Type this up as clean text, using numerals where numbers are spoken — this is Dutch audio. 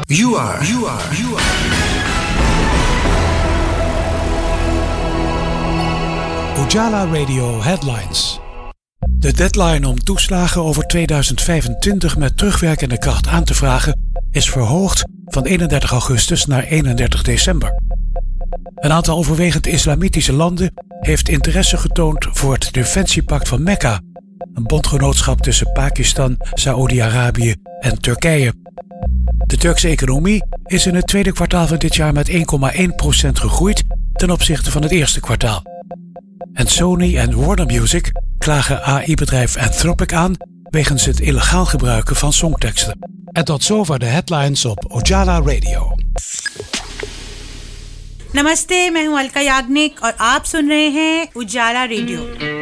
You are Ujala Radio Headlines. De deadline om toeslagen over 2025 met terugwerkende kracht aan te vragen is verhoogd van 31 augustus naar 31 december. Een aantal overwegend islamitische landen heeft interesse getoond voor het defensiepact van Mekka, een bondgenootschap tussen Pakistan, Saoedi-Arabië en Turkije. De Turkse economie is in het tweede kwartaal van dit jaar met 1,1% gegroeid ten opzichte van het eerste kwartaal. En Sony en Warner Music klagen AI-bedrijf Anthropic aan wegens het illegaal gebruiken van songteksten. En tot zover de headlines op Ujala Radio. नमस्ते, मैं हूं अलका याग्निक और आप सुन रहे हैं उजाला रेडियो।